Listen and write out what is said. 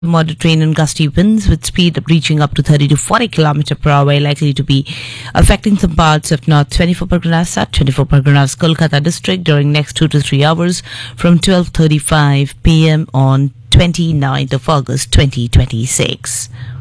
Moderate rain and gusty winds with speed reaching up to 30 to 40 km per hour likely to be affecting some parts of North 24 Parganas at 24 Parganas Kolkata district during next 2 to 3 hours from 12:35 p.m. on 29th of August 2026.